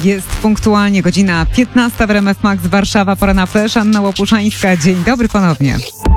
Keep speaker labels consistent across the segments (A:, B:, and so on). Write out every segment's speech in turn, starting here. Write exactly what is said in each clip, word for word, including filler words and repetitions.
A: Jest punktualnie godzina piętnasta w R M F Max Warszawa, pora na flash. Anna Łopuszańska, dzień dobry ponownie.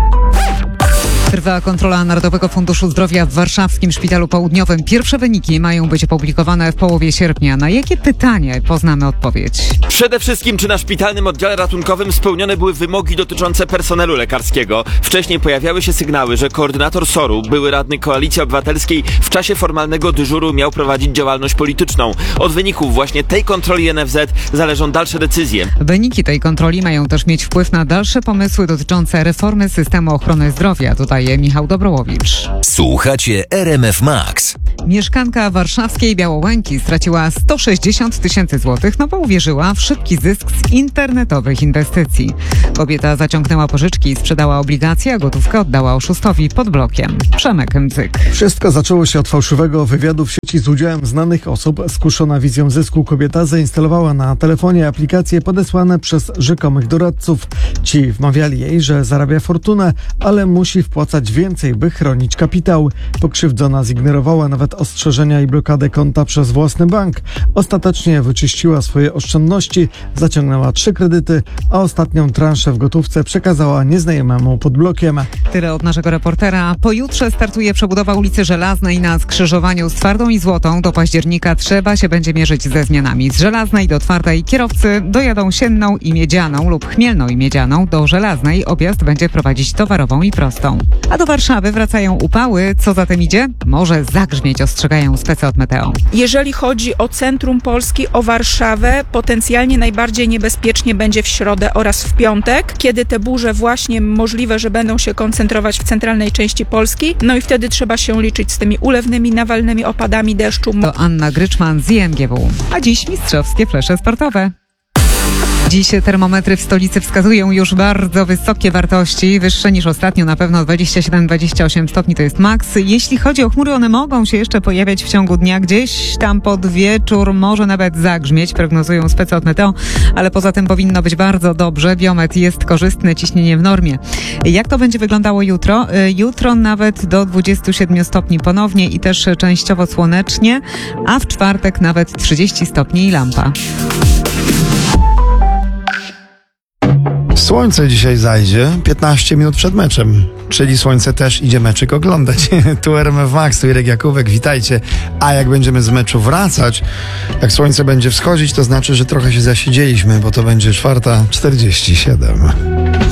A: Trwa kontrola Narodowego Funduszu Zdrowia w warszawskim Szpitalu Południowym. Pierwsze wyniki mają być opublikowane w połowie sierpnia. Na jakie pytanie poznamy odpowiedź?
B: Przede wszystkim, czy na szpitalnym oddziale ratunkowym spełnione były wymogi dotyczące personelu lekarskiego. Wcześniej pojawiały się sygnały, że koordynator S O R-u, były radny Koalicji Obywatelskiej, w czasie formalnego dyżuru miał prowadzić działalność polityczną. Od wyników właśnie tej kontroli N F Z zależą dalsze decyzje.
A: Wyniki tej kontroli mają też mieć wpływ na dalsze pomysły dotyczące reformy systemu ochrony zdrowia. Tutaj Michał Dobrołowicz.
C: Słuchacie R M F Max.
A: Mieszkanka warszawskiej Białołęki straciła sto sześćdziesiąt tysięcy złotych, no bo uwierzyła w szybki zysk z internetowych inwestycji. Kobieta zaciągnęła pożyczki i sprzedała obligacje, a gotówkę oddała oszustowi pod blokiem. Przemek Mdzyk.
D: Wszystko zaczęło się od fałszywego wywiadu w sieci z udziałem znanych osób. Skuszona wizją zysku kobieta zainstalowała na telefonie aplikacje podesłane przez rzekomych doradców. Ci wmawiali jej, że zarabia fortunę, ale musi wpłacać więcej, by chronić kapitał. Pokrzywdzona zignorowała nawet ostrzeżenia i blokadę konta przez własny bank. Ostatecznie wyczyściła swoje oszczędności, zaciągnęła trzy kredyty, a ostatnią transzę w gotówce przekazała nieznajomemu pod blokiem.
A: Tyle od naszego reportera. Pojutrze startuje przebudowa ulicy Żelaznej na skrzyżowaniu z Twardą i Złotą. Do października trzeba się będzie mierzyć ze zmianami. Z Żelaznej do Twardej kierowcy dojadą Sienną i Miedzianą lub Chmielną i Miedzianą. Do Żelaznej objazd będzie prowadzić towarową i prostą. A do Warszawy wracają upały. Co za tym idzie? Może zagrzmieć, ostrzegają specy od Meteo.
E: Jeżeli chodzi o centrum Polski, o Warszawę, potencjalnie najbardziej niebezpiecznie będzie w środę oraz w piątek, kiedy te burze właśnie możliwe, że będą się koncentrować w centralnej części Polski. No i wtedy trzeba się liczyć z tymi ulewnymi, nawalnymi opadami deszczu.
A: To Anna Gryczman z I M G W. A dziś mistrzowskie flesze sportowe. Dziś termometry w stolicy wskazują już bardzo wysokie wartości, wyższe niż ostatnio, na pewno dwadzieścia siedem dwadzieścia osiem stopni to jest maks. Jeśli chodzi o chmury, one mogą się jeszcze pojawiać w ciągu dnia, gdzieś tam pod wieczór, może nawet zagrzmieć, prognozują specy od Meteo, ale poza tym powinno być bardzo dobrze. Biometr jest korzystny, ciśnienie w normie. Jak to będzie wyglądało jutro? Jutro nawet do dwudziestu siedmiu stopni ponownie i też częściowo słonecznie, a w czwartek nawet trzydzieści stopni i lampa.
F: Słońce dzisiaj zajdzie piętnaście minut przed meczem, czyli słońce też idzie meczyk oglądać. Tu R M F Max, tu Irek Jakubek, witajcie. A jak będziemy z meczu wracać, jak słońce będzie wschodzić, to znaczy, że trochę się zasiedzieliśmy, bo to będzie czwarta czterdzieści siedem.